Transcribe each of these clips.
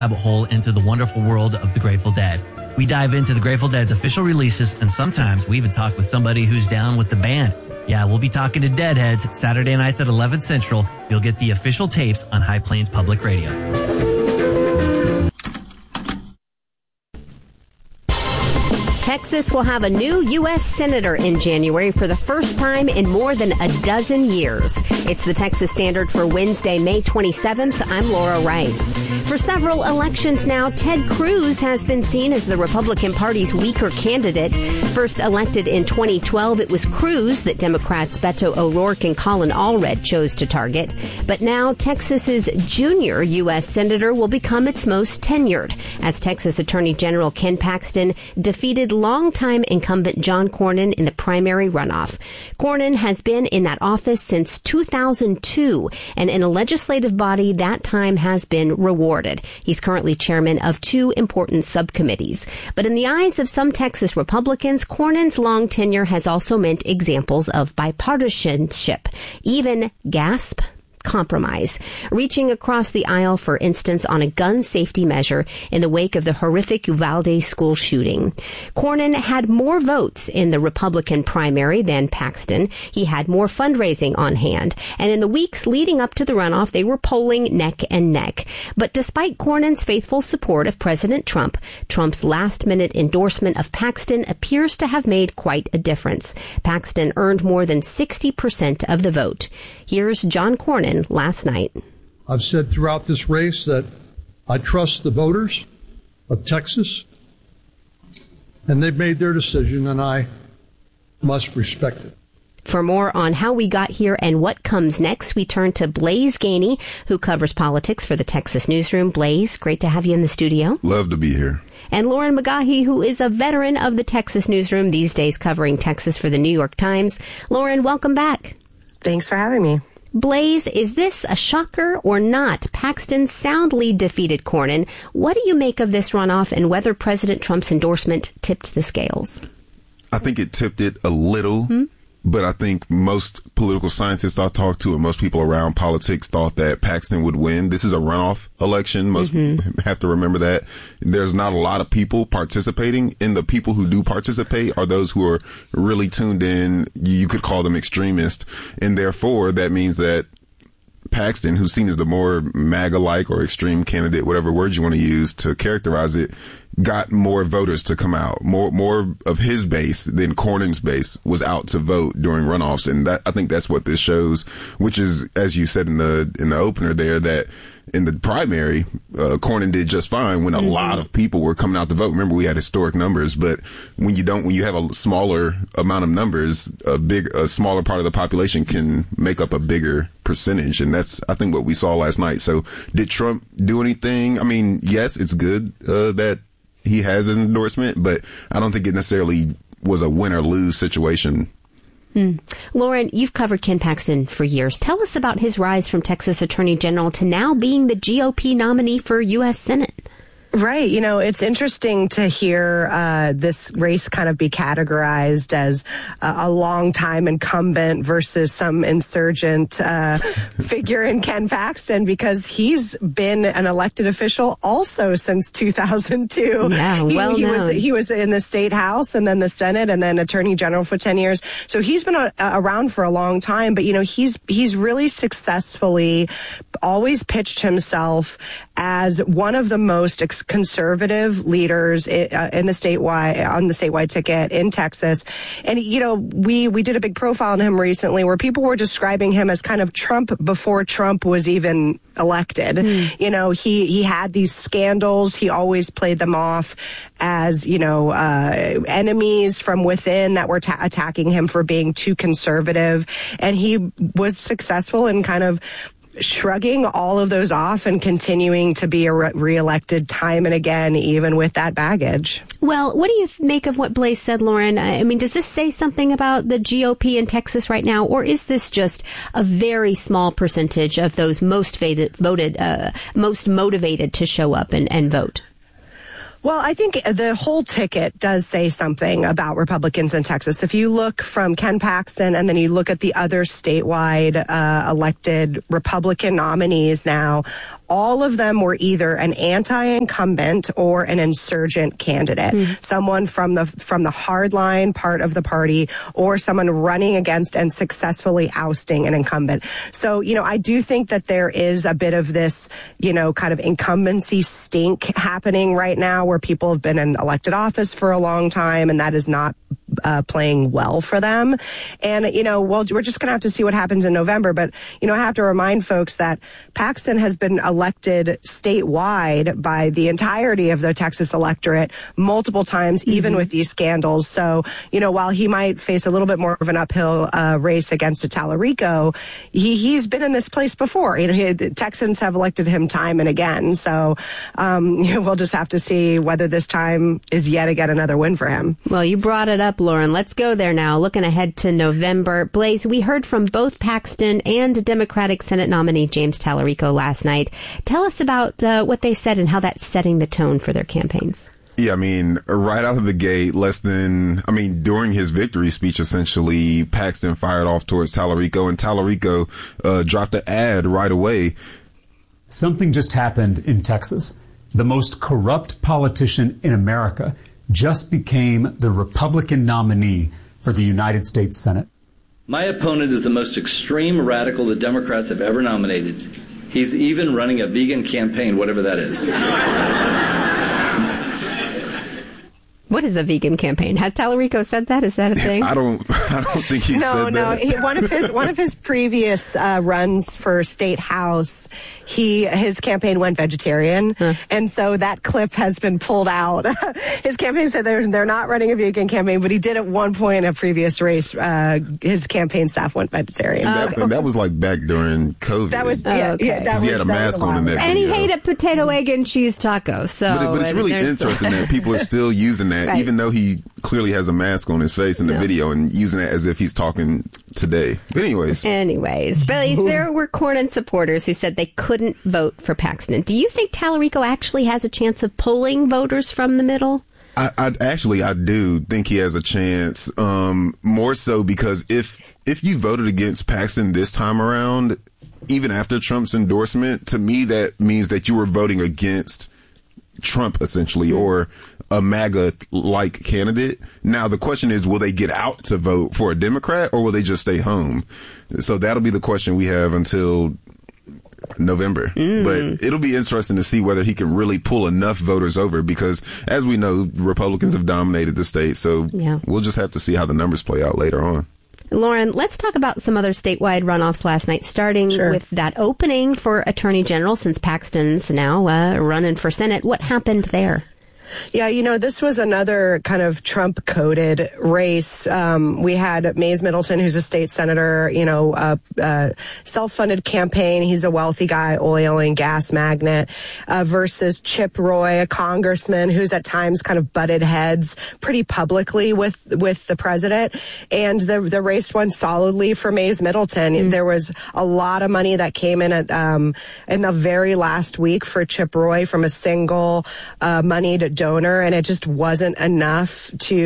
rabbit hole into the wonderful world of the Grateful Dead. We dive into the Grateful Dead's official releases, and sometimes we even talk with somebody who's down with the band. Yeah, we'll be talking to Deadheads Saturday nights at 11 Central. You'll get the official tapes on High Plains Public Radio. Texas will have a new U.S. Senator in January for the first time in more than a dozen years. It's the Texas Standard for Wednesday, May 27th. I'm Laura Rice. For several elections now, Ted Cruz has been seen as the Republican Party's weaker candidate. First elected in 2012, it was Cruz that Democrats Beto O'Rourke and Colin Allred chose to target. But now, Texas's junior U.S. Senator will become its most tenured, as Texas Attorney General Ken Paxton defeated longtime incumbent John Cornyn in the primary runoff. Cornyn has been in that office since 2002, and in a legislative body that time has been rewarded. He's currently chairman of two important subcommittees. But in the eyes of some Texas Republicans, Cornyn's long tenure has also meant examples of bipartisanship, even gasp, compromise, reaching across the aisle, for instance, on a gun safety measure in the wake of the horrific Uvalde school shooting. Cornyn had more votes in the Republican primary than Paxton. He had more fundraising on hand, and in the weeks leading up to the runoff, they were polling neck and neck. But despite Cornyn's faithful support of President Trump, Trump's last-minute endorsement of Paxton appears to have made quite a difference. Paxton earned more than 60% of the vote. Here's John Cornyn last night. I've said throughout this race that I trust the voters of Texas, and they've made their decision, and I must respect it. For more on how we got here and what comes next, we turn to Blaise Gainey, who covers politics for the Texas Newsroom. Blaise, great to have you in the studio. Love to be here. And Lauren McGaughy, who is a veteran of the Texas Newsroom, these days covering Texas for the New York Times. Lauren, welcome back. Thanks for having me. Blaise, is this a shocker or not? Paxton soundly defeated Cornyn. What do you make of this runoff and whether President Trump's endorsement tipped the scales? I think it tipped it a little, but I think most political scientists I talked to and most people around politics thought that Paxton would win. This is a runoff election. Most have to remember that. There's not a lot of people participating, and the people who do participate are those who are really tuned in. You could call them extremists, and therefore that means that Paxton, who's seen as the more MAGA-like or extreme candidate, whatever word you want to use to characterize it, got more voters to come out. More of his base than Cornyn's base was out to vote during runoffs, and that, I think that's what this shows. Which is, as you said in the opener there, that in the primary, Cornyn did just fine when a lot of people were coming out to vote. Remember, we had historic numbers, but when you have a smaller amount of numbers, a smaller part of the population can make up a bigger percentage, and that's, I think, what we saw last night. So, did Trump do anything? I mean, yes, it's good that he has his endorsement, but I don't think it necessarily was a win or lose situation. Lauren, you've covered Ken Paxton for years. Tell us about his rise from Texas Attorney General to now being the GOP nominee for U.S. Senate. Right. You know, it's interesting to hear this race kind of be categorized as a longtime incumbent versus some insurgent figure in Ken Paxton, because he's been an elected official also since 2002. Yeah, he was in the state house and then the Senate and then attorney general for 10 years. So he's been around for a long time. But, you know, he's really successfully always pitched himself as one of the most conservative leaders in the statewide ticket in Texas. And, you know, we did a big profile on him recently where people were describing him as kind of Trump before Trump was even elected. You know, he had these scandals. He always played them off as, you know, enemies from within that were attacking him for being too conservative. And he was successful in kind of shrugging all of those off and continuing to be reelected time and again, even with that baggage. Well, what do you make of what Blaise said, Lauren? I mean, does this say something about the GOP in Texas right now, or is this just a very small percentage of those most motivated to show up and vote? Well, I think the whole ticket does say something about Republicans in Texas. If you look from Ken Paxton and then you look at the other statewide elected Republican nominees now, all of them were either an anti-incumbent or an insurgent candidate, someone from the hardline part of the party or someone running against and successfully ousting an incumbent. So, I do think that there is a bit of this, kind of incumbency stink happening right now where people have been in elected office for a long time and that is not playing well for them. And, we're just going to have to see what happens in November. But, I have to remind folks that Paxton has been elected statewide by the entirety of the Texas electorate multiple times, even with these scandals. So, while he might face a little bit more of an uphill race against a Tallarico, he's been in this place before. The Texans have elected him time and again. So we'll just have to see whether this time is yet again another win for him. Well, you brought it up, Lauren. Let's go there now. Looking ahead to November. Blaze, we heard from both Paxton and Democratic Senate nominee James Tallarico last night. Tell us about what they said and how that's setting the tone for their campaigns. Yeah, right out of the gate, during his victory speech, essentially, Paxton fired off towards Tallarico, and Tallarico dropped an ad right away. Something just happened in Texas. The most corrupt politician in America just became the Republican nominee for the United States Senate. My opponent is the most extreme radical the Democrats have ever nominated. He's even running a vegan campaign, whatever that is. What is a vegan campaign? Has Tallarico said that? Is that a thing? I don't think he said that. No. One of his previous runs for state house, his campaign went vegetarian, and so that clip has been pulled out. His campaign said they're not running a vegan campaign, but he did at one point in a previous race. His campaign staff went vegetarian. And that was like back during COVID. That was he had a mask on in that and video. he hated potato, egg, and cheese tacos. So, but it's really interesting that people are still using that. Right. Even though he clearly has a mask on his face in the video and using it as if he's talking today. But anyways, Blaze, there were Cornyn supporters who said they couldn't vote for Paxton. Do you think Tallarico actually has a chance of pulling voters from the middle? I do think he has a chance, more so because if you voted against Paxton this time around, even after Trump's endorsement, to me that means that you were voting against Trump, essentially, or a MAGA-like candidate. Now, the question is, will they get out to vote for a Democrat, or will they just stay home? So that'll be the question we have until November. But it'll be interesting to see whether he can really pull enough voters over, because, as we know, Republicans have dominated the state. So we'll just have to see how the numbers play out later on. Lauren, let's talk about some other statewide runoffs last night, starting with that opening for Attorney General, since Paxton's now running for Senate. What happened there? Yeah, this was another kind of Trump-coded race. We had Mays Middleton, who's a state senator, a self-funded campaign. He's a wealthy guy, oil and gas magnate, versus Chip Roy, a congressman who's at times kind of butted heads pretty publicly with the president. And the race won solidly for Mays Middleton. There was a lot of money that came in in the very last week for Chip Roy from a single moneyed donor, and it just wasn't enough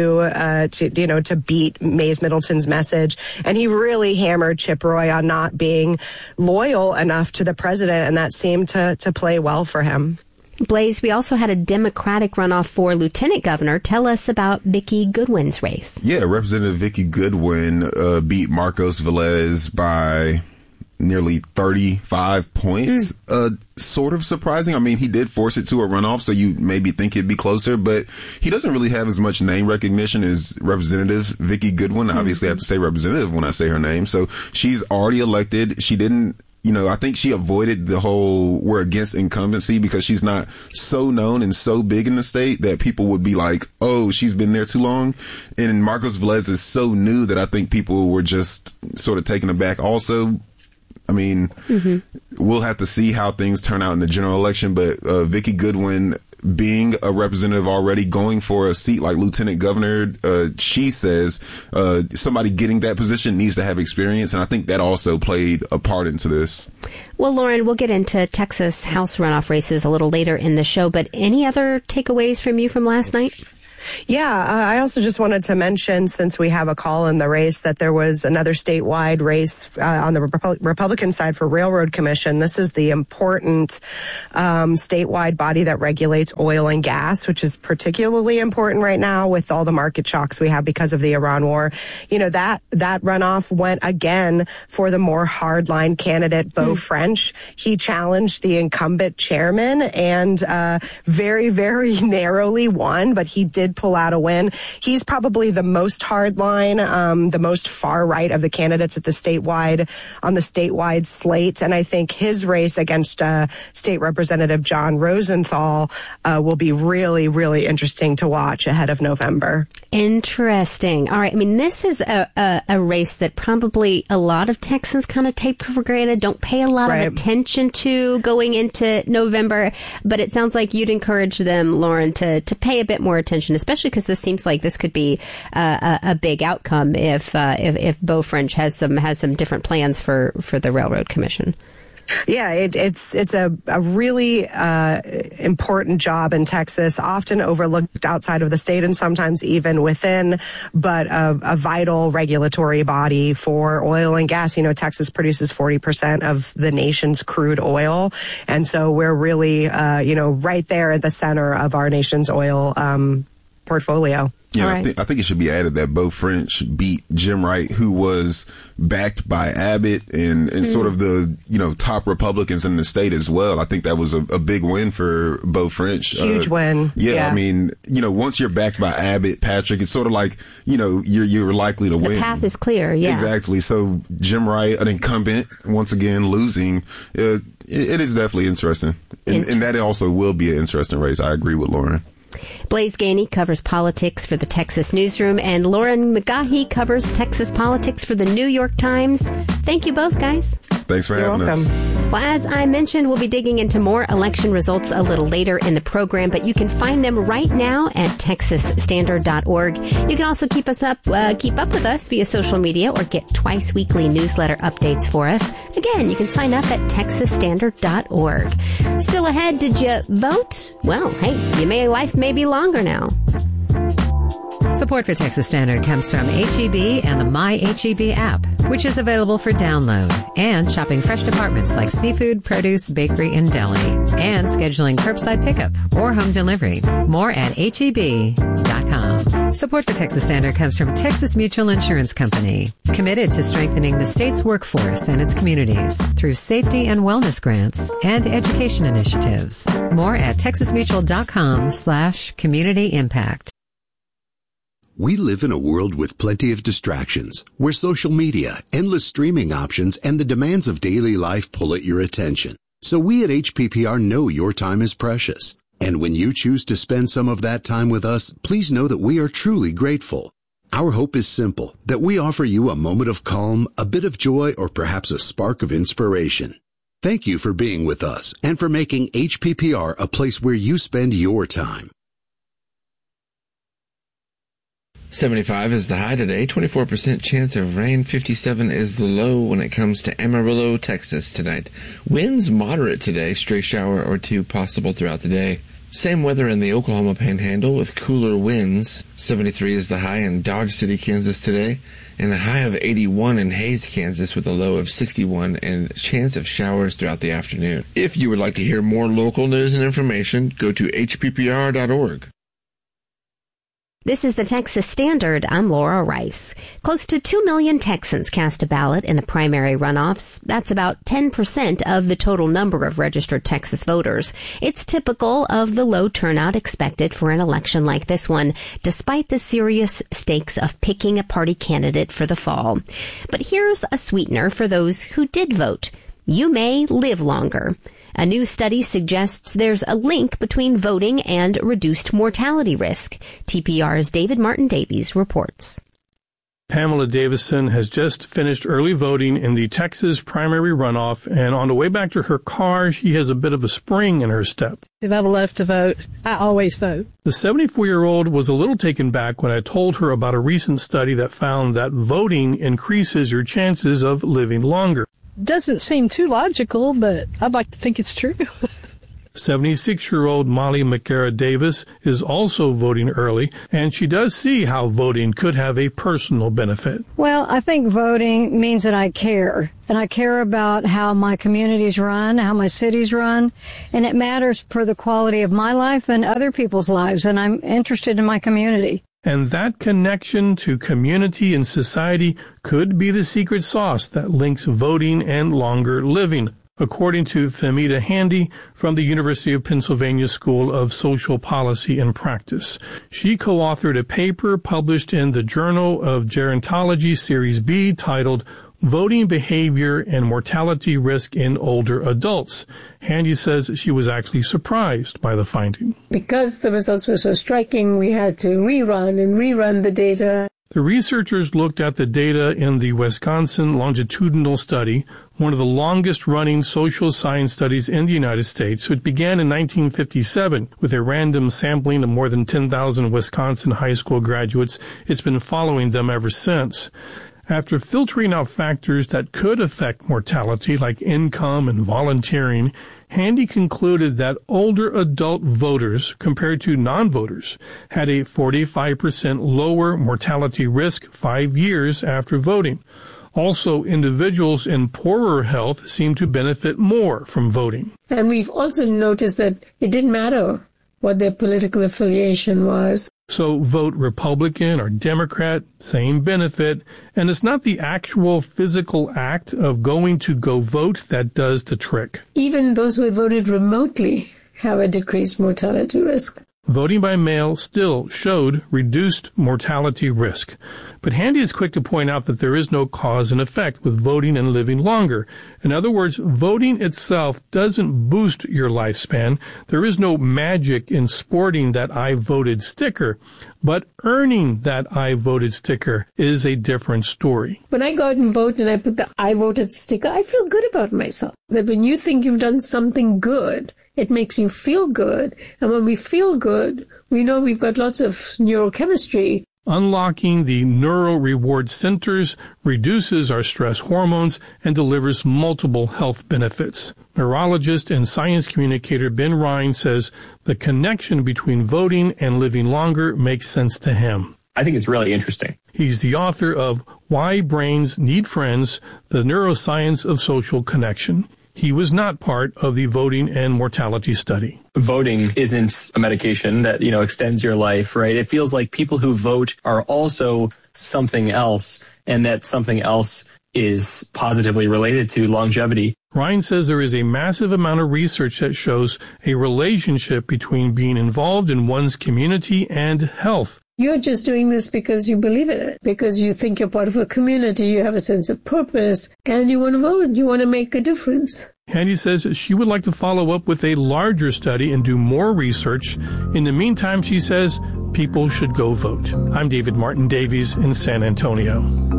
to beat Mays Middleton's message. And he really hammered Chip Roy on not being loyal enough to the president, and that seemed to play well for him. Blaze, we also had a Democratic runoff for lieutenant governor. Tell us about Vicki Goodwin's race. Yeah, Representative Vicki Goodwin beat Marcos Velez by nearly 35 points. Sort of surprising. He did force it to a runoff, so you maybe think it'd be closer, but he doesn't really have as much name recognition as Representative Vicki Goodwin. Obviously, I have to say representative when I say her name. So she's already elected. She didn't, I think she avoided the whole we're against incumbency because she's not so known and so big in the state that people would be like, oh, she's been there too long. And Marcos Velez is so new that I think people were just sort of taken aback. Also, we'll have to see how things turn out in the general election, but Vicki Goodwin being a representative already, going for a seat like lieutenant governor. She says somebody getting that position needs to have experience, and I think that also played a part into this. Well, Lauren, we'll get into Texas House runoff races a little later in the show, but any other takeaways from you from last night? Yeah, I also just wanted to mention, since we have a call in the race, that there was another statewide race on the Republican side for Railroad Commission. This is the important statewide body that regulates oil and gas, which is particularly important right now with all the market shocks we have because of the Iran war. You know, that runoff went again for the more hardline candidate, Beau French. He challenged the incumbent chairman and very, very narrowly won, but he did pull out a win. He's probably the most hardline, the most far right of the candidates on the statewide slate. And I think his race against State Representative John Rosenthal will be really, really interesting to watch ahead of November. Interesting. All right. I mean, this is a race that probably a lot of Texans kind of take for granted, don't pay a lot of attention to going into November. But it sounds like you'd encourage them, Lauren, to pay a bit more attention, especially because this seems like this could be a big outcome if Beau French has some different plans for the Railroad Commission. Yeah, it's a really important job in Texas, often overlooked outside of the state and sometimes even within, but a vital regulatory body for oil and gas. You know, Texas produces 40% of the nation's crude oil, and so we're really, right there at the center of our nation's oil portfolio. Yeah, right. I think it should be added that Beau French beat Jim Wright, who was backed by Abbott and sort of the, top Republicans in the state as well. I think that was a big win for Beau French. Huge win. Yeah, I mean, once you're backed by Abbott, Patrick, it's sort of like, you're likely to win. The path is clear, yeah. Exactly. So Jim Wright, an incumbent, once again losing, it is definitely interesting. And that also will be an interesting race. I agree with Lauren. Blaze Gainey covers politics for the Texas Newsroom, and Lauren McGahee covers Texas politics for the New York Times. Thank you both, guys. Thanks for having us. Well, as I mentioned, we'll be digging into more election results a little later in the program, but you can find them right now at texasstandard.org. You can also keep up with us via social media or get twice weekly newsletter updates for us. Again, you can sign up at texasstandard.org. Still ahead, did you vote? Well, hey, life may be longer now. Support for Texas Standard comes from H-E-B and the My H-E-B app, which is available for download, and shopping fresh departments like seafood, produce, bakery, and deli, and scheduling curbside pickup or home delivery. More at HEB.com. Support for Texas Standard comes from Texas Mutual Insurance Company, committed to strengthening the state's workforce and its communities through safety and wellness grants and education initiatives. More at texasmutual.com/community impact. We live in a world with plenty of distractions, where social media, endless streaming options, and the demands of daily life pull at your attention. So we at HPPR know your time is precious. And when you choose to spend some of that time with us, please know that we are truly grateful. Our hope is simple, that we offer you a moment of calm, a bit of joy, or perhaps a spark of inspiration. Thank you for being with us and for making HPPR a place where you spend your time. 75 is the high today, 24% chance of rain, 57 is the low when it comes to Amarillo, Texas tonight. Winds moderate today, stray shower or two possible throughout the day. Same weather in the Oklahoma Panhandle with cooler winds. 73 is the high in Dodge City, Kansas today, and a high of 81 in Hays, Kansas with a low of 61 and chance of showers throughout the afternoon. If you would like to hear more local news and information, go to hppr.org. This is the Texas Standard. I'm Laura Rice. Close to 2 million Texans cast a ballot in the primary runoffs. That's about 10% of the total number of registered Texas voters. It's typical of the low turnout expected for an election like this one, despite the serious stakes of picking a party candidate for the fall. But here's a sweetener for those who did vote. You may live longer. A new study suggests there's a link between voting and reduced mortality risk. TPR's David Martin Davies reports. Pamela Davison has just finished early voting in the Texas primary runoff, and on the way back to her car, she has a bit of a spring in her step. If I left to vote, I always vote. The 74-year-old was a little taken back when I told her about a recent study that found that voting increases your chances of living longer. Doesn't seem too logical, but I'd like to think it's true. 76-year-old Molly McCara Davis is also voting early, and she does see how voting could have a personal benefit. Well, I think voting means that I care, and I care about how my communities run, how my cities run, and it matters for the quality of my life and other people's lives, and I'm interested in my community. And that connection to community and society could be the secret sauce that links voting and longer living, according to Femita Handy from the University of Pennsylvania School of Social Policy and Practice. She co-authored a paper published in the Journal of Gerontology Series B titled Voting Behavior and Mortality Risk in Older Adults. Handy says she was actually surprised by the finding. Because the results were so striking, we had to rerun the data. The researchers looked at the data in the Wisconsin longitudinal study, one of the longest-running social science studies in the United States. It began in 1957 with a random sampling of more than 10,000 Wisconsin high school graduates. It's been following them ever since. After filtering out factors that could affect mortality, like income and volunteering, Handy concluded that older adult voters, compared to non-voters, had a 45% lower mortality risk 5 years after voting. Also, individuals in poorer health seem to benefit more from voting. And we've also noticed that it didn't matter what their political affiliation was. So vote Republican or Democrat, same benefit, and it's not the actual physical act of going to go vote that does the trick. Even those who had voted remotely have a decreased mortality risk. Voting by mail still showed reduced mortality risk. But Handy is quick to point out that there is no cause and effect with voting and living longer. In other words, voting itself doesn't boost your lifespan. There is no magic in sporting that I voted sticker. But earning that I voted sticker is a different story. When I go out and vote and I put the I voted sticker, I feel good about myself. That when you think you've done something good, it makes you feel good. And when we feel good, we know we've got lots of neurochemistry. Unlocking the neural reward centers reduces our stress hormones and delivers multiple health benefits. Neurologist and science communicator Ben Ryan says the connection between voting and living longer makes sense to him. I think it's really interesting. He's the author of Why Brains Need Friends, the Neuroscience of Social Connection. He was not part of the voting and mortality study. Voting isn't a medication that, extends your life, right? It feels like people who vote are also something else, and that something else is positively related to longevity. Ryan says there is a massive amount of research that shows a relationship between being involved in one's community and health. You're just doing this because you believe in it, because you think you're part of a community, you have a sense of purpose, and you want to vote, you want to make a difference. Handy says she would like to follow up with a larger study and do more research. In the meantime, she says people should go vote. I'm David Martin Davies in San Antonio.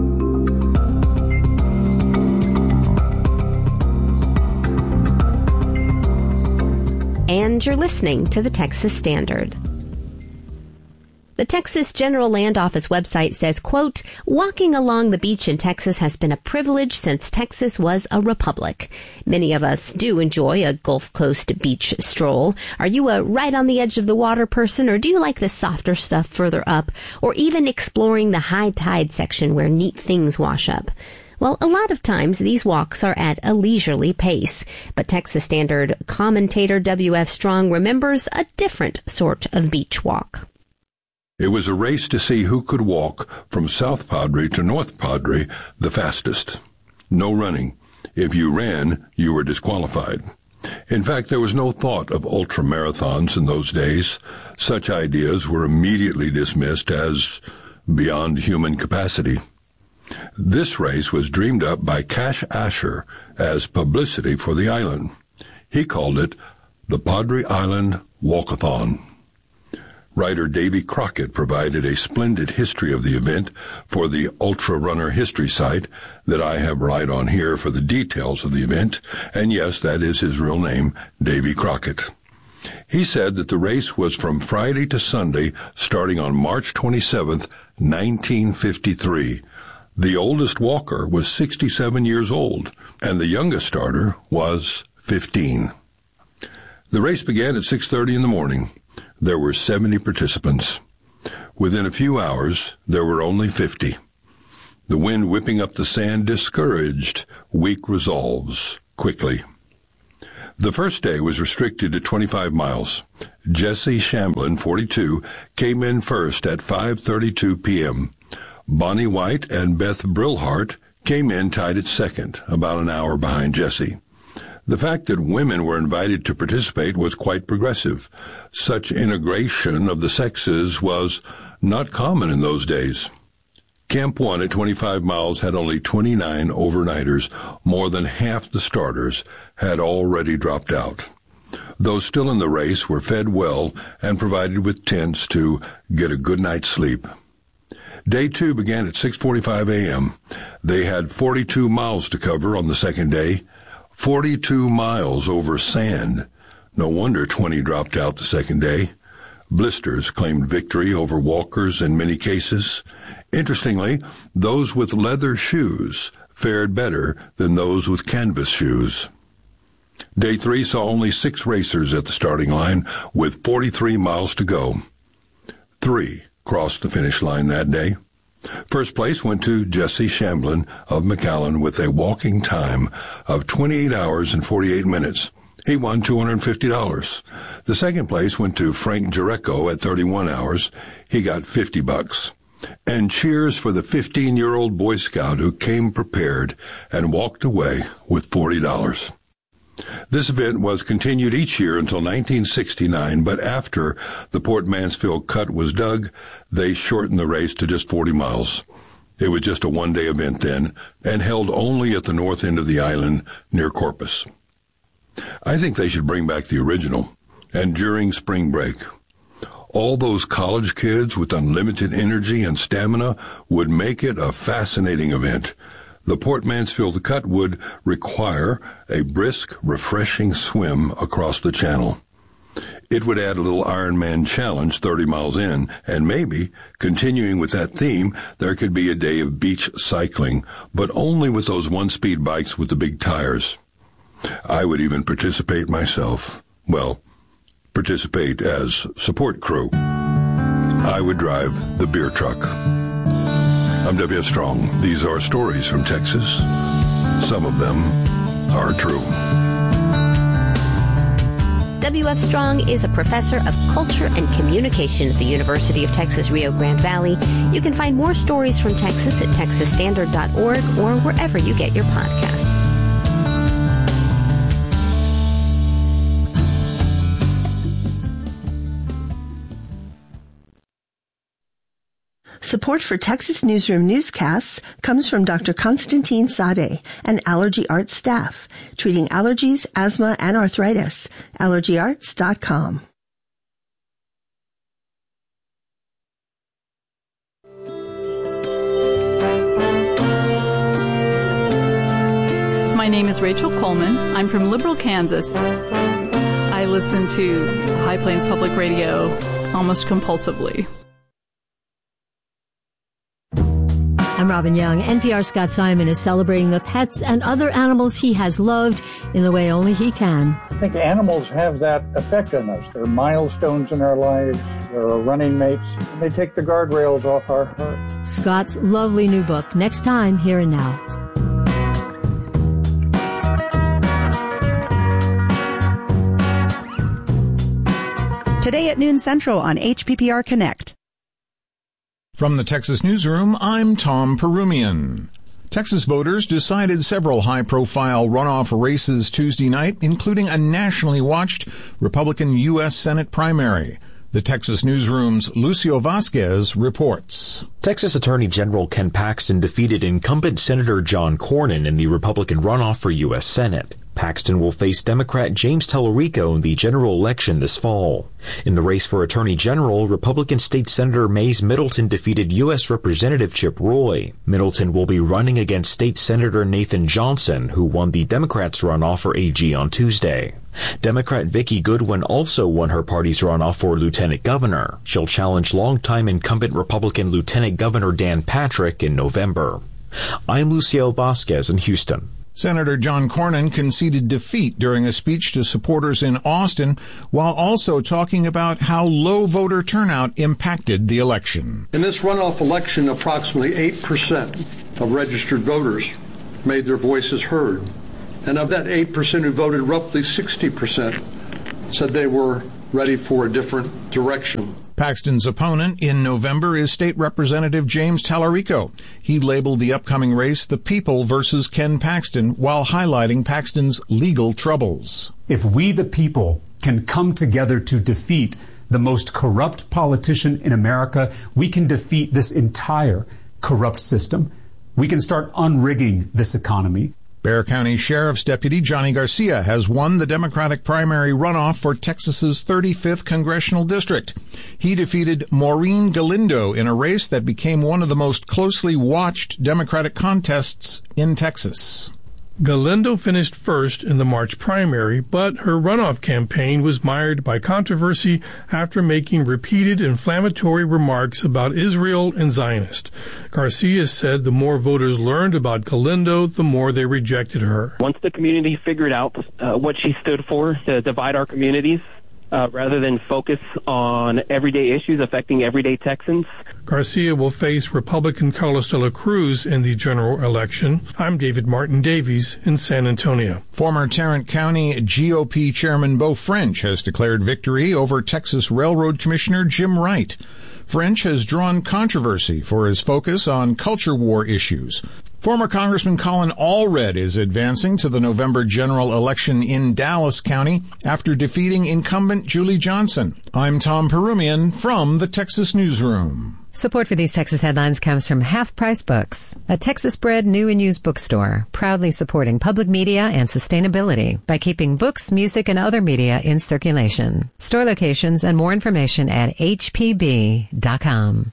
And you're listening to the Texas Standard. The Texas General Land Office website says, quote, walking along the beach in Texas has been a privilege since Texas was a republic. Many of us do enjoy a Gulf Coast beach stroll. Are you a right on the edge of the water person, or do you like the softer stuff further up, or even exploring the high tide section where neat things wash up? Well, a lot of times these walks are at a leisurely pace, but Texas Standard commentator W.F. Strong remembers a different sort of beach walk. It was a race to see who could walk from South Padre to North Padre the fastest. No running. If you ran, you were disqualified. In fact, there was no thought of ultramarathons in those days. Such ideas were immediately dismissed as beyond human capacity. This race was dreamed up by Cash Asher as publicity for the island. He called it the Padre Island Walkathon. Writer Davy Crockett provided a splendid history of the event for the Ultra Runner History site that I have relied on here for the details of the event, and yes, that is his real name, Davy Crockett. He said that the race was from Friday to Sunday, starting on March 27th, 1953. The oldest walker was 67 years old, and the youngest starter was 15. The race began at 6:30 in the morning. There were 70 participants. Within a few hours, there were only 50. The wind whipping up the sand discouraged weak resolves quickly. The first day was restricted to 25 miles. Jesse Shamblin, 42, came in first at 5:32 p.m. Bonnie White and Beth Brillhart came in tied at second, about an hour behind Jesse. The fact that women were invited to participate was quite progressive. Such integration of the sexes was not common in those days. Camp 1 at 25 miles had only 29 overnighters. More than half the starters had already dropped out. Those still in the race were fed well and provided with tents to get a good night's sleep. Day 2 began at 6:45 a.m. They had 42 miles to cover on the second day. 42 miles over sand. No wonder 20 dropped out the second day. Blisters claimed victory over walkers in many cases. Interestingly, those with leather shoes fared better than those with canvas shoes. Day 3 saw only 6 racers at the starting line with 43 miles to go. 3 crossed the finish line that day. First place went to Jesse Shamblin of McAllen with a walking time of 28 hours and 48 minutes. He won $250. The second place went to Frank Jareco at 31 hours. He got $50. And cheers for the 15-year-old Boy Scout who came prepared and walked away with $40. This event was continued each year until 1969, but after the Port Mansfield Cut was dug, they shortened the race to just 40 miles. It was just a one-day event then, and held only at the north end of the island near Corpus. I think they should bring back the original, and during spring break. All those college kids with unlimited energy and stamina would make it a fascinating event. The Port Mansfield Cut would require a brisk, refreshing swim across the channel. It would add a little Ironman challenge 30 miles in, and maybe, continuing with that theme, there could be a day of beach cycling, but only with those one-speed bikes with the big tires. I would even participate myself. Well, participate as support crew. I would drive the beer truck. I'm W.F. Strong. These are stories from Texas. Some of them are true. W.F. Strong is a professor of culture and communication at the University of Texas Rio Grande Valley. You can find more stories from Texas at texasstandard.org or wherever you get your podcasts. Support for Texas Newsroom newscasts comes from Dr. Constantine Sade and Allergy Arts staff, treating allergies, asthma, and arthritis. AllergyArts.com. My name is Rachel Coleman. I'm from Liberal, Kansas. I listen to High Plains Public Radio almost compulsively. I'm Robin Young. NPR's Scott Simon is celebrating the pets and other animals he has loved in the way only he can. I think animals have that effect on us. They're milestones in our lives. They're our running mates. And they take the guardrails off our heart. Scott's lovely new book, next time, Here and Now. Today at noon Central on HPPR Connect. From the Texas Newsroom, I'm Tom Perumian. Texas voters decided several high-profile runoff races Tuesday night, including a nationally watched Republican U.S. Senate primary. The Texas Newsroom's Lucio Vasquez reports. Texas Attorney General Ken Paxton defeated incumbent Senator John Cornyn in the Republican runoff for U.S. Senate. Paxton will face Democrat James Tallarico in the general election this fall. In the race for Attorney General, Republican State Senator Mays Middleton defeated U.S. Representative Chip Roy. Middleton will be running against State Senator Nathan Johnson, who won the Democrats' runoff for AG on Tuesday. Democrat Vicki Goodwin also won her party's runoff for Lieutenant Governor. She'll challenge longtime incumbent Republican Lieutenant Governor Dan Patrick in November. I'm Lucio Vasquez in Houston. Senator John Cornyn conceded defeat during a speech to supporters in Austin, while also talking about how low voter turnout impacted the election. In this runoff election, approximately 8% of registered voters made their voices heard. And of that 8% who voted, roughly 60% said they were ready for a different direction. Paxton's opponent in November is State Representative James Tallarico. He labeled the upcoming race the People versus Ken Paxton while highlighting Paxton's legal troubles. If we, the people, can come together to defeat the most corrupt politician in America, we can defeat this entire corrupt system. We can start unrigging this economy. Bexar County Sheriff's Deputy Johnny Garcia has won the Democratic primary runoff for Texas's 35th congressional district. He defeated Maureen Galindo in a race that became one of the most closely watched Democratic contests in Texas. Galindo finished first in the March primary, but her runoff campaign was mired by controversy after making repeated inflammatory remarks about Israel and Zionists. Garcia said the more voters learned about Galindo, the more they rejected her. Once the community figured out what she stood for, to divide our communities, rather than focus on everyday issues affecting everyday Texans. Garcia will face Republican Carlos de la Cruz in the general election. I'm David Martin Davies in San Antonio. Former Tarrant County GOP Chairman Beau French has declared victory over Texas Railroad Commissioner Jim Wright. French has drawn controversy for his focus on culture war issues. Former Congressman Colin Allred is advancing to the November general election in Dallas County after defeating incumbent Julie Johnson. I'm Tom Perumian from the Texas Newsroom. Support for these Texas headlines comes from Half Price Books, a Texas-bred new and used bookstore, proudly supporting public media and sustainability by keeping books, music, and other media in circulation. Store locations and more information at hpb.com.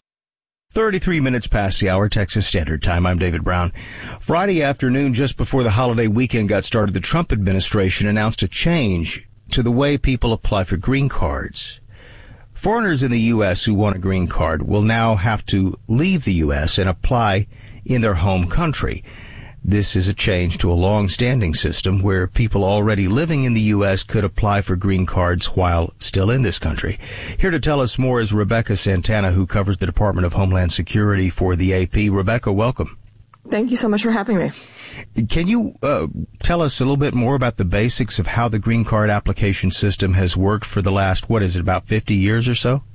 33 minutes past the hour, Texas Standard Time. I'm David Brown. Friday afternoon, just before the holiday weekend got started, the Trump administration announced a change to the way people apply for green cards. Foreigners in the U.S. who want a green card will now have to leave the U.S. and apply in their home country. This is a change to a long-standing system where people already living in the U.S. could apply for green cards while still in this country. Here to tell us more is Rebecca Santana, who covers the Department of Homeland Security for the AP. Rebecca, welcome. Thank you so much for having me. Can you tell us a little bit more about the basics of how the green card application system has worked for the last, about 50 years or so?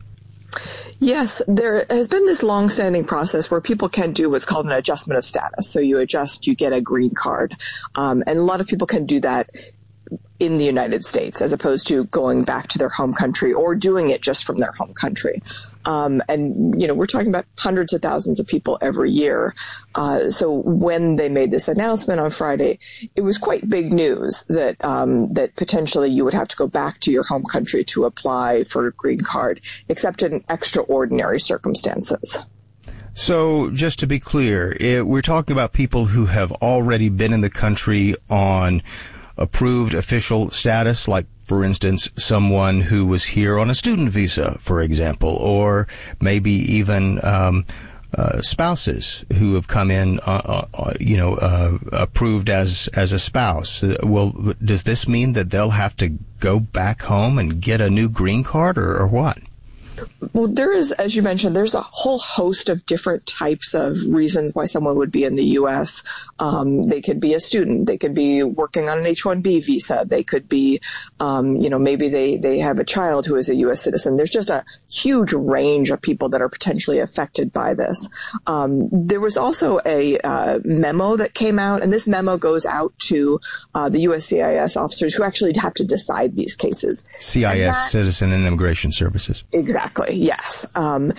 Yes, there has been this long-standing process where people can do what's called an adjustment of status. So you get a green card. And a lot of people can do that in the United States as opposed to going back to their home country or doing it just from their home country. We're talking about hundreds of thousands of people every year. So when they made this announcement on Friday, it was quite big news that that potentially you would have to go back to your home country to apply for a green card, except in extraordinary circumstances. So just to be clear, we're talking about people who have already been in the country on approved official status, like, for instance, someone who was here on a student visa, for example, or maybe even spouses who have come in, approved as a spouse. Well, does this mean that they'll have to go back home and get a new green card, or what? Well, there is, as you mentioned, there's a whole host of different types of reasons why someone would be in the U.S. They could be a student. They could be working on an H-1B visa. They could be, maybe they have a child who is a U.S. citizen. There's just a huge range of people that are potentially affected by this. There was also a memo that came out, and this memo goes out to the USCIS officers who actually have to decide these cases. CIS, Citizen and Immigration Services. Exactly, yes. And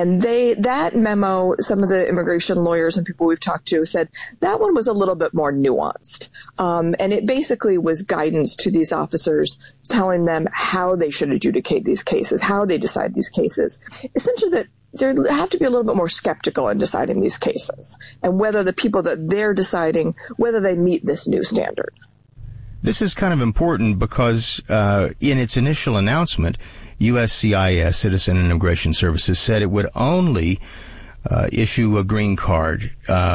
that memo, some of the immigration lawyers and people we've talked to said that one was a little bit more nuanced. And it basically was guidance to these officers telling them how they should adjudicate these cases, how they decide these cases. Essentially that they have to be a little bit more skeptical in deciding these cases and whether the people that they're deciding, whether they meet this new standard. This is kind of important because in its initial announcement, USCIS, Citizen and Immigration Services, said it would only issue a green card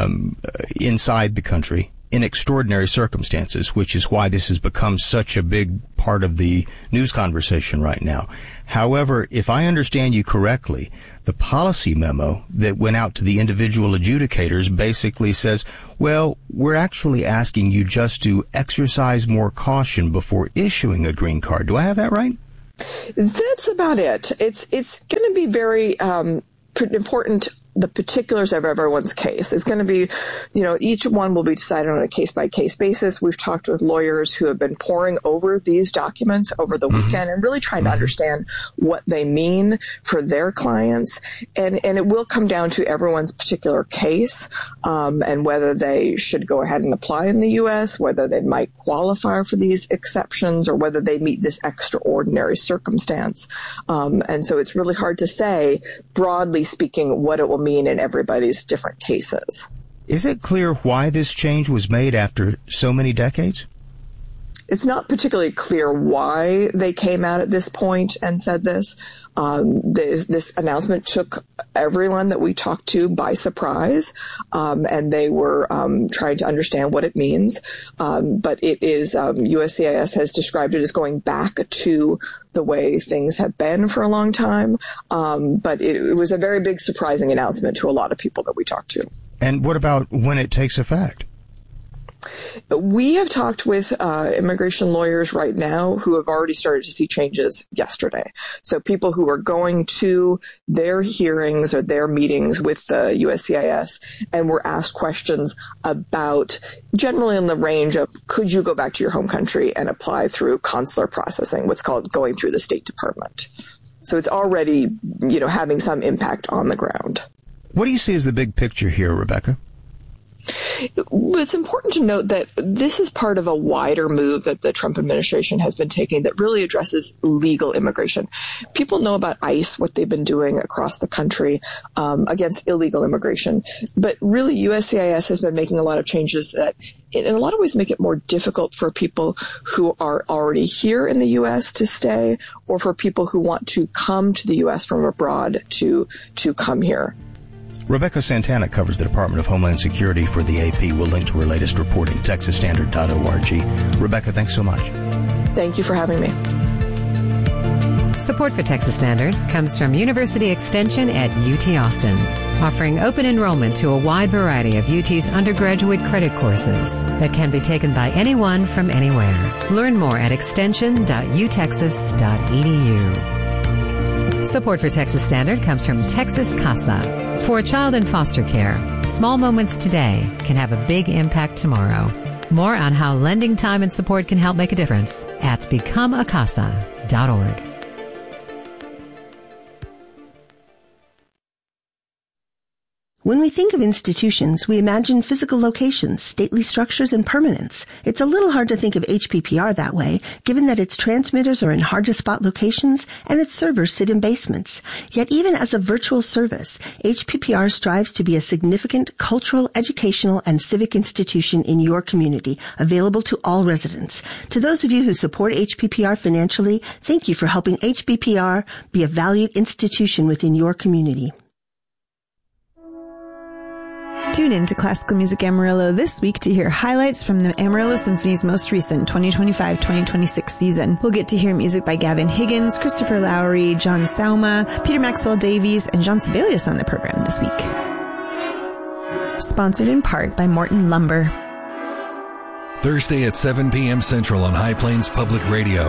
inside the country in extraordinary circumstances, which is why this has become such a big part of the news conversation right now. However, if I understand you correctly, the policy memo that went out to the individual adjudicators basically says, well, we're actually asking you just to exercise more caution before issuing a green card. Do I have that right? That's about it. It's going to be very important. The particulars of everyone's case is going to be, each one will be decided on a case-by-case basis. We've talked with lawyers who have been poring over these documents over the weekend and really trying to understand what they mean for their clients. And it will come down to everyone's particular case, and whether they should go ahead and apply in the U.S., whether they might qualify for these exceptions, or whether they meet this extraordinary circumstance. And so it's really hard to say, broadly speaking, what it will mean in everybody's different cases. Is it clear why this change was made after so many decades? It's not particularly clear why they came out at this point and said this. This announcement took everyone that we talked to by surprise, and they were trying to understand what it means. But it is, USCIS has described it as going back to the way things have been for a long time. But it was a very big, surprising announcement to a lot of people that we talked to. And what about when it takes effect? We have talked with immigration lawyers right now who have already started to see changes yesterday. So people who are going to their hearings or their meetings with the USCIS and were asked questions about, generally in the range of, could you go back to your home country and apply through consular processing, what's called going through the State Department. So it's already, having some impact on the ground. What do you see as the big picture here, Rebecca? It's important to note that this is part of a wider move that the Trump administration has been taking that really addresses legal immigration. People know about ICE, what they've been doing across the country against illegal immigration. But really, USCIS has been making a lot of changes that in a lot of ways make it more difficult for people who are already here in the U.S. to stay, or for people who want to come to the U.S. from abroad to come here. Rebecca Santana covers the Department of Homeland Security for the AP. We'll link to her latest reporting, texasstandard.org. Rebecca, thanks so much. Thank you for having me. Support for Texas Standard comes from University Extension at UT Austin, offering open enrollment to a wide variety of UT's undergraduate credit courses that can be taken by anyone from anywhere. Learn more at extension.utexas.edu. Support for Texas Standard comes from Texas CASA. For a child in foster care, small moments today can have a big impact tomorrow. More on how lending time and support can help make a difference at becomeacasa.org. When we think of institutions, we imagine physical locations, stately structures, and permanence. It's a little hard to think of HPPR that way, given that its transmitters are in hard-to-spot locations and its servers sit in basements. Yet even as a virtual service, HPPR strives to be a significant cultural, educational, and civic institution in your community, available to all residents. To those of you who support HPPR financially, thank you for helping HPPR be a valued institution within your community. Tune in to Classical Music Amarillo this week to hear highlights from the Amarillo Symphony's most recent 2025-2026 season. We'll get to hear music by Gavin Higgins, Christopher Lowry, John Sauma, Peter Maxwell Davies, and John Sibelius on the program this week. Sponsored in part by Morton Lumber. Thursday at 7 p.m. Central on High Plains Public Radio.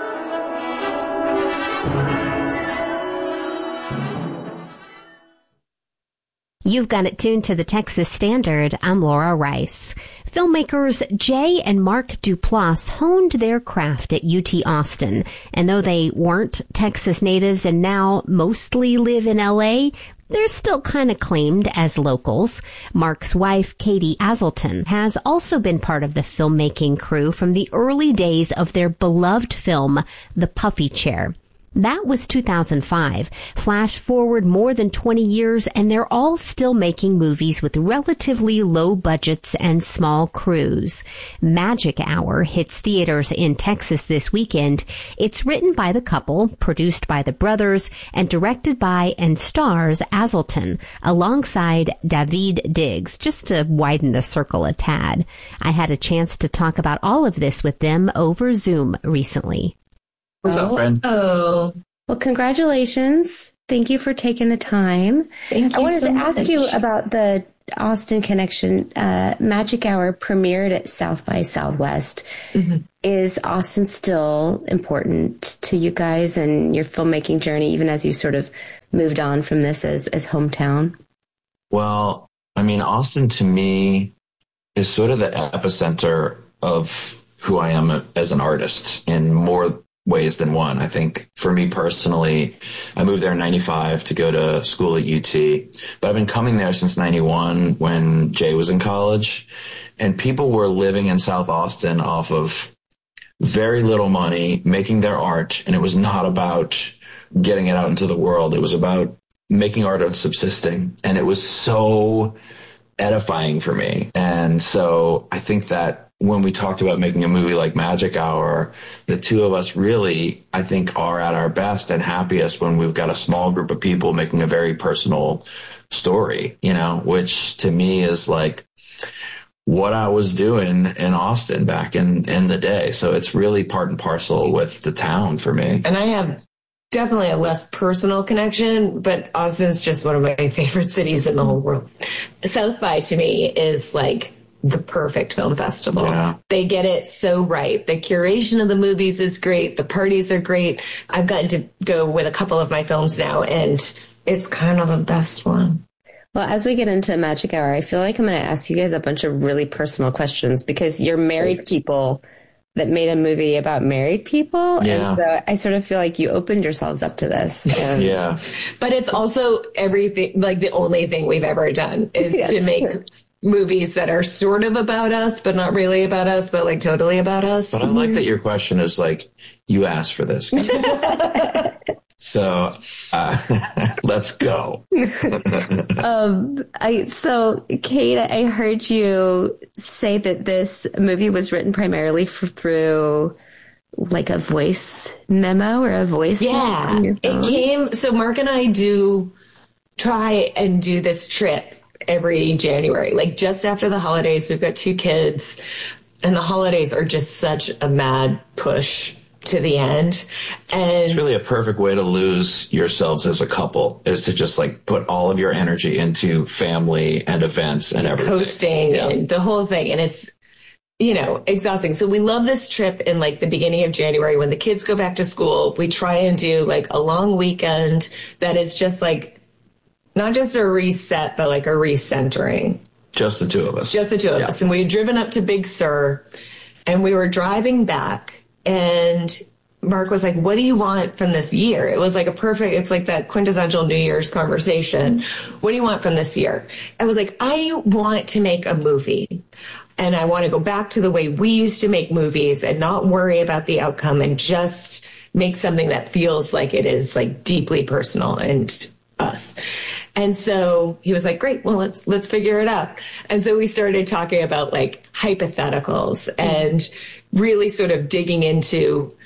You've got it tuned to the Texas Standard. I'm Laura Rice. Filmmakers Jay and Mark Duplass honed their craft at UT Austin. And though they weren't Texas natives and now mostly live in LA, they're still kind of claimed as locals. Mark's wife, Katie Aselton, has also been part of the filmmaking crew from the early days of their beloved film, The Puffy Chair. That was 2005. Flash forward more than 20 years, and they're all still making movies with relatively low budgets and small crews. Magic Hour hits theaters in Texas this weekend. It's written by the couple, produced by the brothers, and directed by and stars Aselton, alongside David Diggs, just to widen the circle a tad. I had a chance to talk about all of this with them over Zoom recently. What's up, friend? Oh, well, congratulations. Thank you for taking the time. Thank you. I wanted so to ask much. you about the Austin connection. Magic Hour premiered at South by Southwest. Mm-hmm. Is Austin still important to you guys and your filmmaking journey, even as you sort of moved on from this as hometown? Well, I mean, Austin to me is sort of the epicenter of who I am as an artist in more ways than one. I think for me personally, I moved there in 95 to go to school at UT, but I've been coming there since 91 when Jay was in college, and people were living in South Austin off of very little money, making their art. And it was not about getting it out into the world. It was about making art and subsisting. And it was so edifying for me. And so I think that when we talked about making a movie like Magic Hour, the two of us really, I think, are at our best and happiest when we've got a small group of people making a very personal story, you know, which to me is like what I was doing in Austin back in the day. So it's really part and parcel with the town for me. And I have definitely a less personal connection, but Austin's just one of my favorite cities in the whole world. South by to me is like the perfect film festival. Yeah. They get it so right. The curation of the movies is great. The parties are great. I've gotten to go with a couple of my films now, and it's kind of the best one. Well, as we get into Magic Hour, I feel like I'm going to ask you guys a bunch of really personal questions because you're married people that made a movie about married people. Yeah. And so I sort of feel like you opened yourselves up to this. And Yeah. But it's also everything, like the only thing we've ever done is Yes. to make movies that are sort of about us, but not really about us, but like totally about us. But I like that your question is like, you asked for this. So let's go. So Kate, I heard you say that this movie was written primarily through like a voice memo or a voice. Yeah, on your phone. it came. So Mark and I do try and do this trip every January, like just after the holidays. We've got 2 kids, and the holidays are just such a mad push to the end. And It's really a perfect way to lose yourselves as a couple, is to just like put all of your energy into family and events and everything. hosting and the whole thing. And it's, you know, exhausting. So we love this trip in like the beginning of January when the kids go back to school. We try and do like a long weekend that is just like, not just a reset, but like a recentering. Just the two of us. Just the two of us. And we had driven up to Big Sur and we were driving back, and Mark was like, what do you want from this year? It was like it's like that quintessential New Year's conversation. What do you want from this year? I was like, I want to make a movie, and I want to go back to the way we used to make movies and not worry about the outcome and just make something that feels like it is like deeply personal and us. And so he was like, great, well, let's figure it out. And so we started talking about like hypotheticals and really sort of digging into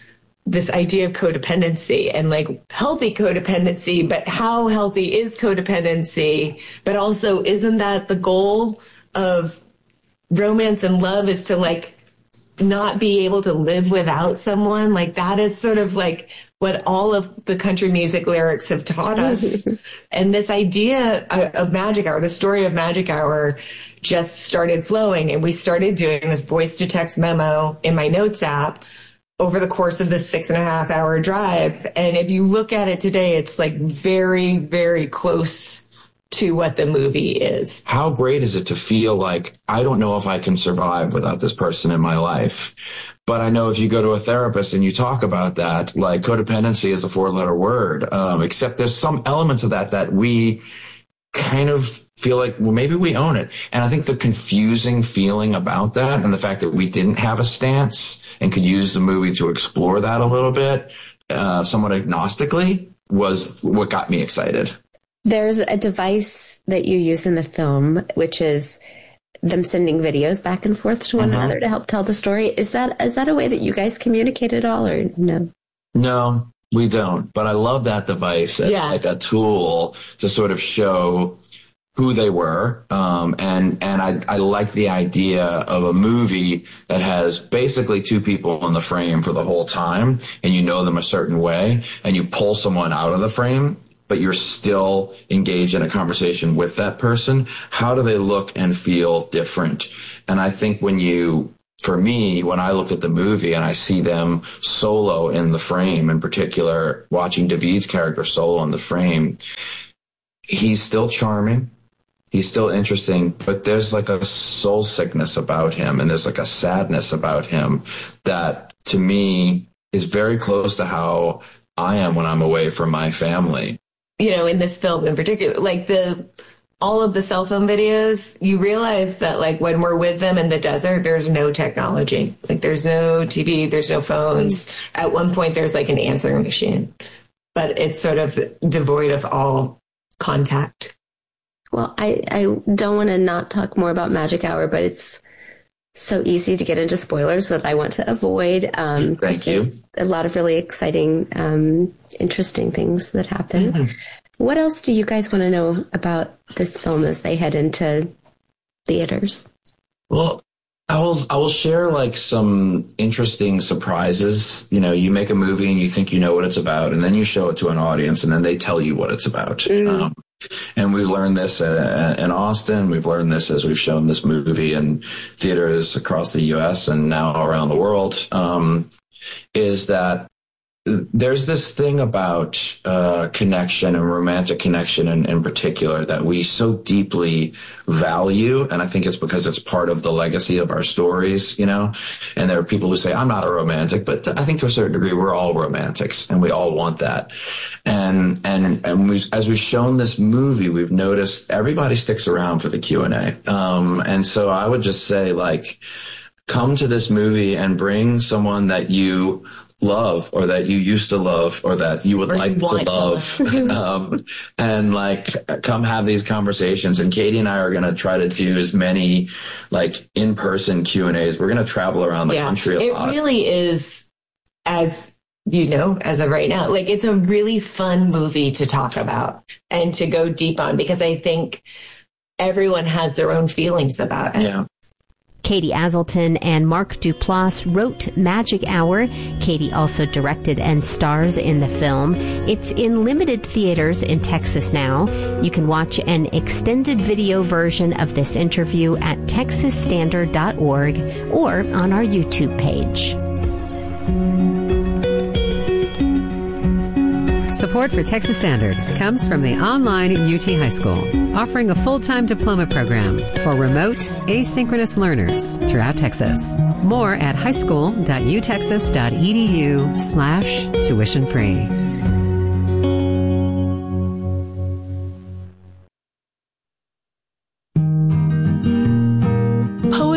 this idea of codependency and like healthy codependency, but how healthy is codependency? But also, isn't that the goal of romance and love, is to like not be able to live without someone? Like that is sort of like what all of the country music lyrics have taught us. And this idea of Magic Hour, the story of Magic Hour, just started flowing. And we started doing this voice to text memo in my notes app over the course of this 6.5 hour drive. And if you look at it today, it's like very, very close to what the movie is. How great is it to feel like, I don't know if I can survive without this person in my life. But I know if you go to a therapist and you talk about that, like codependency is a 4-letter word, except there's some elements of that we kind of feel like, well, maybe we own it. And I think the confusing feeling about that and the fact that we didn't have a stance and could use the movie to explore that a little bit, somewhat agnostically, was what got me excited. There's a device that you use in the film, which is them sending videos back and forth to one another to help tell the story. Is that a way that you guys communicate at all, or no? No, we don't. But I love that device as like a tool to sort of show who they were. And I like the idea of a movie that has basically two people in the frame for the whole time, and you know them a certain way, and you pull someone out of the frame, but you're still engaged in a conversation with that person. How do they look and feel different? And I think for me, when I look at the movie and I see them solo in the frame, in particular, watching David's character solo in the frame, he's still charming. He's still interesting, but there's like a soul sickness about him, and there's like a sadness about him that, to me, is very close to how I am when I'm away from my family. You know, in this film in particular, like all of the cell phone videos, you realize that like when we're with them in the desert, there's no technology. Like there's no TV, there's no phones. At one point there's like an answering machine, but it's sort of devoid of all contact. Well, I don't want to not talk more about Magic Hour, but it's so easy to get into spoilers that I want to avoid. Thank you. A lot of really exciting, interesting things that happen. Mm-hmm. What else do you guys want to know about this film as they head into theaters? Well, I will share like some interesting surprises. You know, you make a movie and you think you know what it's about, and then you show it to an audience, and then they tell you what it's about. Mm-hmm. And we've learned this in Austin. We've learned this as we've shown this movie in theaters across the U.S. and now around the world, is that there's this thing about connection and romantic connection in particular that we so deeply value. And I think it's because it's part of the legacy of our stories, you know. And there are people who say, I'm not a romantic, but I think to a certain degree, we're all romantics and we all want that. And as we've shown this movie, we've noticed everybody sticks around for the Q&A. And so I would just say, like, come to this movie and bring someone that you love, or that you used to love, or that you would like to love, and like come have these conversations. And Katie and I are going to try to do as many like in-person Q&As. We're going to travel around the country a lot. It really is, as you know, as of right now, like it's a really fun movie to talk about and to go deep on, because I think everyone has their own feelings about it. Yeah. Katie Aselton and Mark Duplass wrote Magic Hour. Katie also directed and stars in the film. It's in limited theaters in Texas now. You can watch an extended video version of this interview at texasstandard.org or on our YouTube page. Support for Texas Standard comes from the online UT High School, offering a full-time diploma program for remote, asynchronous learners throughout Texas. More at highschool.utexas.edu/tuition free.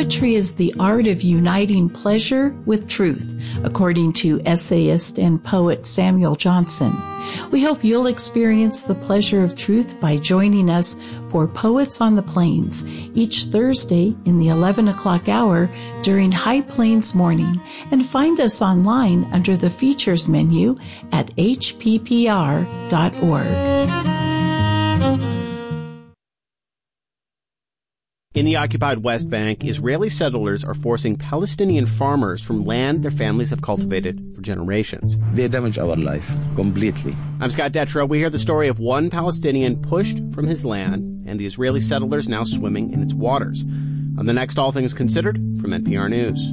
Poetry is the art of uniting pleasure with truth, according to essayist and poet Samuel Johnson. We hope you'll experience the pleasure of truth by joining us for Poets on the Plains each Thursday in the 11 o'clock hour during High Plains Morning, and find us online under the features menu at hppr.org. In the occupied West Bank, Israeli settlers are forcing Palestinian farmers from land their families have cultivated for generations. They damage our life completely. I'm Scott Detrow. We hear the story of one Palestinian pushed from his land and the Israeli settlers now swimming in its waters. On the next All Things Considered from NPR News.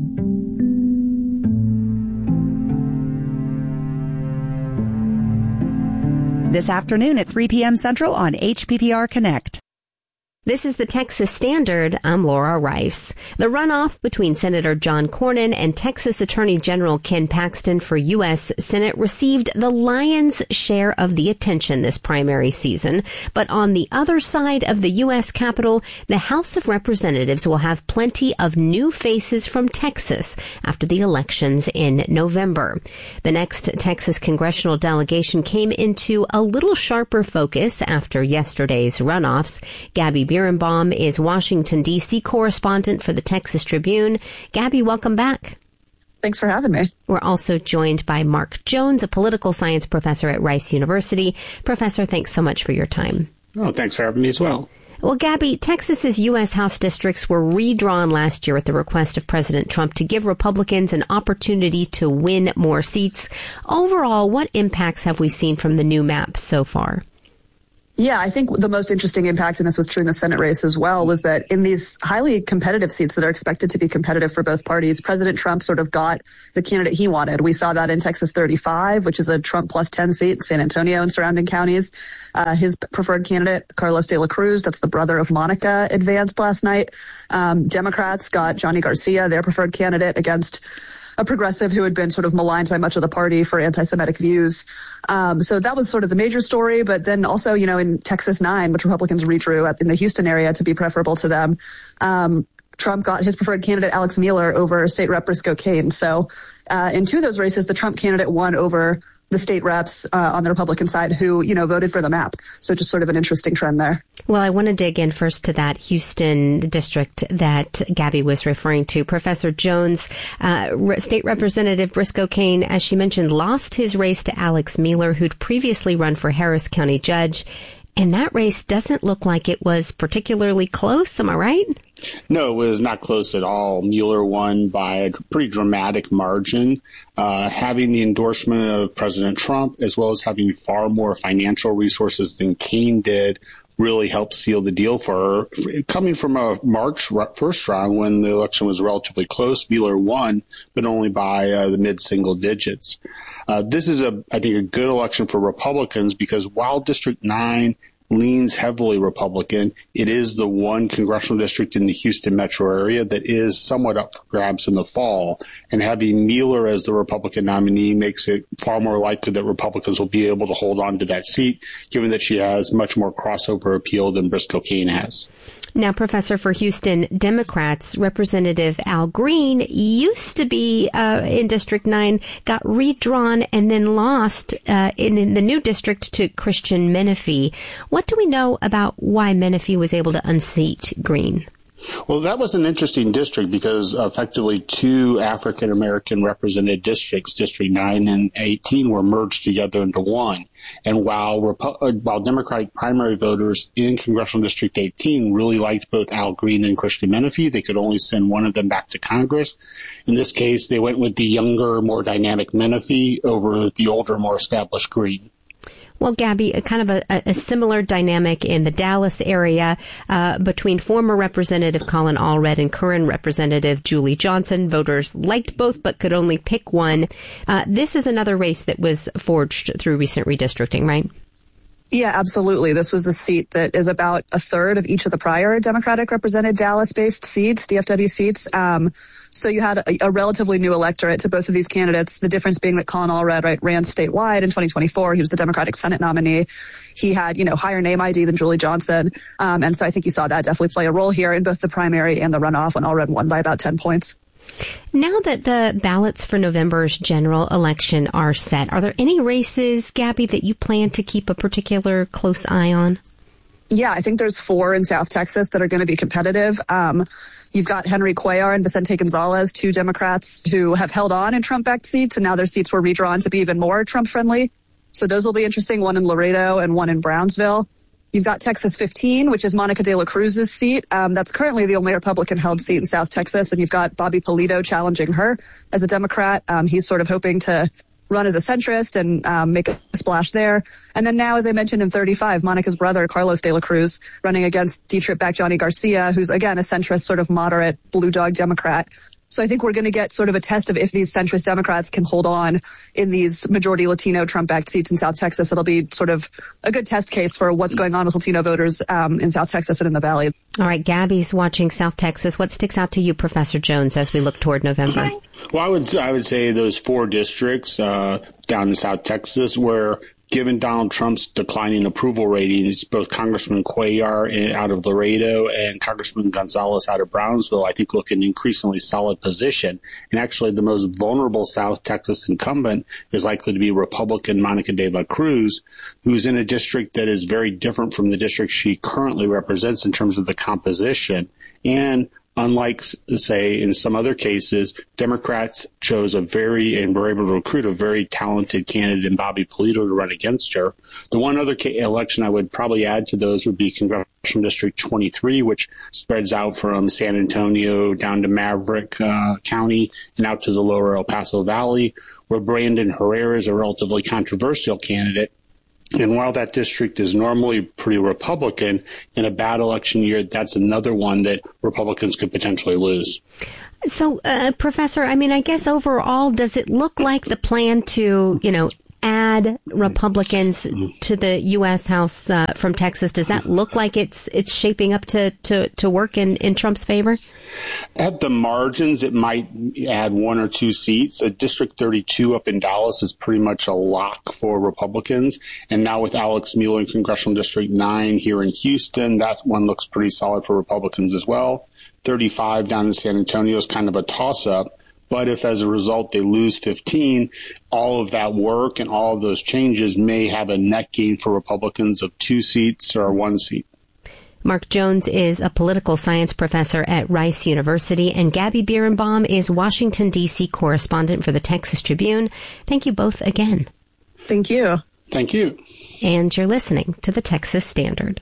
This afternoon at 3 p.m. Central on HPPR Connect. This is the Texas Standard. I'm Laura Rice. The runoff between Senator John Cornyn and Texas Attorney General Ken Paxton for U.S. Senate received the lion's share of the attention this primary season. But on the other side of the U.S. Capitol, the House of Representatives will have plenty of new faces from Texas after the elections in November. The next Texas congressional delegation came into a little sharper focus after yesterday's runoffs. Gabby Birnbaum is Washington, D.C. correspondent for the Texas Tribune. Gabby, welcome back. Thanks for having me. We're also joined by Mark Jones, a political science professor at Rice University. Professor, thanks so much for your time. Oh, thanks for having me as well. Well, Gabby, Texas's U.S. House districts were redrawn last year at the request of President Trump to give Republicans an opportunity to win more seats. Overall, what impacts have we seen from the new map so far? Yeah, I think the most interesting impact, and this was true in the Senate race as well, was that in these highly competitive seats that are expected to be competitive for both parties, President Trump sort of got the candidate he wanted. We saw that in Texas 35, which is a Trump plus 10 seat in San Antonio and surrounding counties. His preferred candidate, Carlos de la Cruz, that's the brother of Monica, advanced last night. Democrats got Johnny Garcia, their preferred candidate, against a progressive who had been sort of maligned by much of the party for anti-Semitic views. So that was sort of the major story. But then also, you know, in Texas 9, which Republicans redrew in the Houston area to be preferable to them, Trump got his preferred candidate, Alex Mueller, over State Rep Briscoe Cain. So in two of those races, the Trump candidate won over the state reps on the Republican side who, you know, voted for the map. So just sort of an interesting trend there. Well, I want to dig in first to that Houston district that Gabby was referring to. Professor Jones, State Representative Briscoe Cain, as she mentioned, lost his race to Alex Mueller, who'd previously run for Harris County judge. And that race doesn't look like it was particularly close. Am I right? No, it was not close at all. Mueller won by a pretty dramatic margin. Having the endorsement of President Trump, as well as having far more financial resources than Cain did, really helped seal the deal for her. Coming from a March first round when the election was relatively close, Mueller won, but only by the mid-single digits. This is, I think, a good election for Republicans because while District 9 leans heavily Republican, it is the one congressional district in the Houston metro area that is somewhat up for grabs in the fall. And having Mueller as the Republican nominee makes it far more likely that Republicans will be able to hold on to that seat, given that she has much more crossover appeal than Briscoe Cain has. Now, Professor, for Houston Democrats, Representative Al Green used to be in District 9, got redrawn and then lost in the new district to Christian Menifee. What do we know about why Menifee was able to unseat Green? Well, that was an interesting district because effectively two African-American represented districts, District 9 and 18, were merged together into one. And while Democratic primary voters in Congressional District 18 really liked both Al Green and Christian Menifee, they could only send one of them back to Congress. In this case, they went with the younger, more dynamic Menifee over the older, more established Green. Well, Gabby, kind of a similar dynamic in the Dallas area between former Representative Colin Allred and current Representative Julie Johnson. Voters liked both but could only pick one. This is another race that was forged through recent redistricting, right? Yeah, absolutely. This was a seat that is about a third of each of the prior Democratic represented Dallas-based seats, DFW seats. So you had a relatively new electorate to both of these candidates. The difference being that Colin Allred ran statewide in 2024. He was the Democratic Senate nominee. He had, higher name ID than Julie Johnson. And so I think you saw that definitely play a role here in both the primary and the runoff when Allred won by about 10 points. Now that the ballots for November's general election are set, are there any races, Gabby, that you plan to keep a particular close eye on? Yeah, I think there's 4 in South Texas that are going to be competitive. You've got Henry Cuellar and Vicente Gonzalez, 2 Democrats who have held on in Trump-backed seats, and now their seats were redrawn to be even more Trump-friendly. So those will be interesting, one in Laredo and one in Brownsville. You've got Texas 15, which is Monica de la Cruz's seat. That's currently the only Republican-held seat in South Texas, and you've got Bobby Polito challenging her as a Democrat. He's sort of hoping to run as a centrist and make a splash there. And then now, as I mentioned, in 35, Monica's brother, Carlos de la Cruz, running against Dietrich-backed Johnny Garcia, who's, again, a centrist, sort of moderate blue dog Democrat. So I think we're going to get sort of a test of if these centrist Democrats can hold on in these majority Latino Trump-backed seats in South Texas. It'll be sort of a good test case for what's going on with Latino voters in South Texas and in the Valley. All right, Gabby's watching South Texas. What sticks out to you, Professor Jones, as we look toward November? Well, I would say those 4 districts down in South Texas where, given Donald Trump's declining approval ratings, both Congressman Cuellar out of Laredo and Congressman Gonzalez out of Brownsville, I think, look in an increasingly solid position. And actually, the most vulnerable South Texas incumbent is likely to be Republican Monica de la Cruz, who's in a district that is very different from the district she currently represents in terms of the composition. And unlike, say, in some other cases, Democrats chose and were able to recruit a very talented candidate in Bobby Polito to run against her. The one other election I would probably add to those would be Congressional District 23, which spreads out from San Antonio down to Maverick County and out to the lower El Paso Valley, where Brandon Herrera is a relatively controversial candidate. And while that district is normally pretty Republican, in a bad election year, that's another one that Republicans could potentially lose. So, Professor, I guess overall, does it look like the plan to, add Republicans to the U.S. House from Texas? Does that look like it's shaping up to work in Trump's favor? At the margins, it might add 1 or 2 seats. District 32 up in Dallas is pretty much a lock for Republicans. And now with Alex Mueller in Congressional District 9 here in Houston, that one looks pretty solid for Republicans as well. 35 down in San Antonio is kind of a toss-up. But if as a result they lose 15, all of that work and all of those changes may have a net gain for Republicans of 2 seats or 1 seat. Mark Jones is a political science professor at Rice University, and Gabby Birnbaum is Washington, D.C. correspondent for the Texas Tribune. Thank you both again. Thank you. Thank you. And you're listening to the Texas Standard.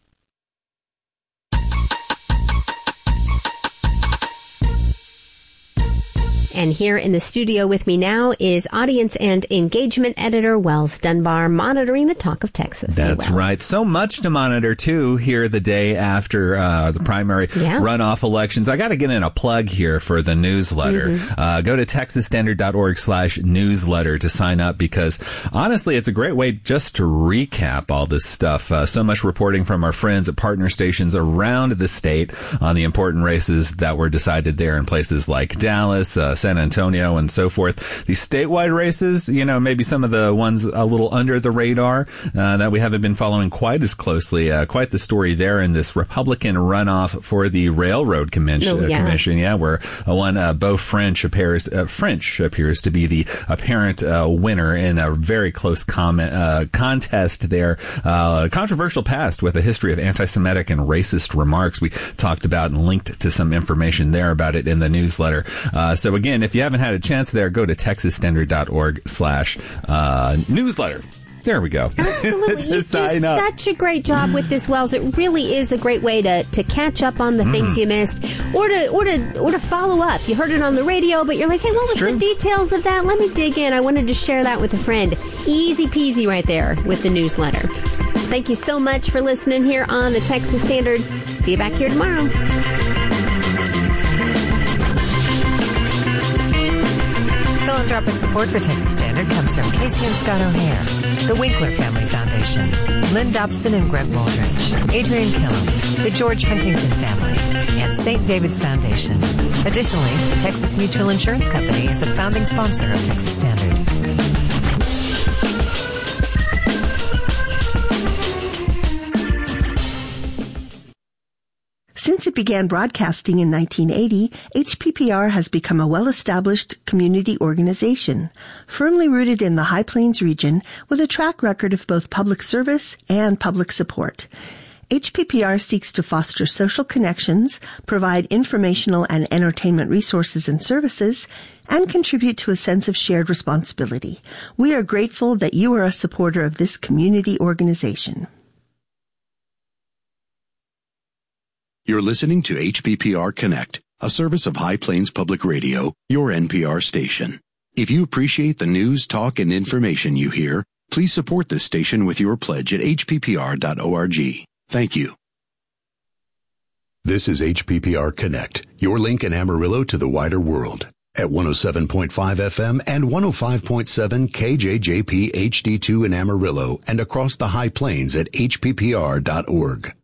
And here in the studio with me now is audience and engagement editor Wells Dunbar, monitoring the talk of Texas. That's right. So much to monitor, too, here the day after the primary runoff elections. I got to get in a plug here for the newsletter. Go to texasstandard.org/newsletter to sign up, because honestly, it's a great way just to recap all this stuff. So much reporting from our friends at partner stations around the state on the important races that were decided there in places like Dallas, San Antonio, and so forth. These statewide races, maybe some of the ones a little under the radar that we haven't been following quite as closely. Quite the story there in this Republican runoff for the Railroad Commission, where one Beau French appears to be the apparent winner in a very close contest there. Controversial past with a history of anti-Semitic and racist remarks. We talked about and linked to some information there about it in the newsletter. So again, if you haven't had a chance there, go to texasstandard.org/newsletter. There we go. Absolutely. You do such a great job with this, Wells. It really is a great way to catch up on the things you missed, or to follow up. You heard it on the radio, but you're like, hey, what was the details of that? Let me dig in. I wanted to share that with a friend. Easy peasy right there with the newsletter. Thank you so much for listening here on the Texas Standard. See you back here tomorrow. Philanthropic support for Texas Standard comes from Casey and Scott O'Hare, the Winkler Family Foundation, Lynn Dobson and Greg Waldridge, Adrian Killam, the George Huntington family, and St. David's Foundation. Additionally, Texas Mutual Insurance Company is a founding sponsor of Texas Standard. Since it began broadcasting in 1980, HPPR has become a well-established community organization, firmly rooted in the High Plains region with a track record of both public service and public support. HPPR seeks to foster social connections, provide informational and entertainment resources and services, and contribute to a sense of shared responsibility. We are grateful that you are a supporter of this community organization. You're listening to HPPR Connect, a service of High Plains Public Radio, your NPR station. If you appreciate the news, talk, and information you hear, please support this station with your pledge at hppr.org. Thank you. This is HPPR Connect, your link in Amarillo to the wider world. At 107.5 FM and 105.7 KJJP HD2 in Amarillo and across the High Plains at hppr.org.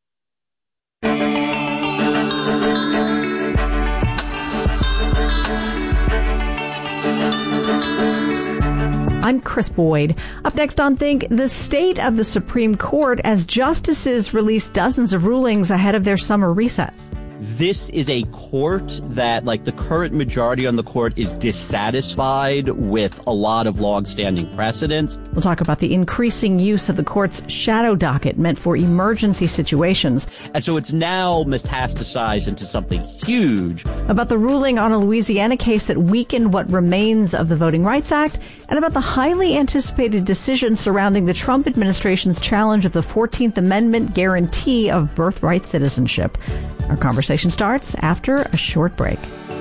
I'm Chris Boyd. Up next on Think, the state of the Supreme Court as justices release dozens of rulings ahead of their summer recess. This is a court that, like the current majority on the court, is dissatisfied with a lot of long-standing precedents. We'll talk about the increasing use of the court's shadow docket meant for emergency situations. And so it's now metastasized into something huge. About the ruling on a Louisiana case that weakened what remains of the Voting Rights Act, and about the highly anticipated decision surrounding the Trump administration's challenge of the 14th Amendment guarantee of birthright citizenship. Our conversation starts after a short break.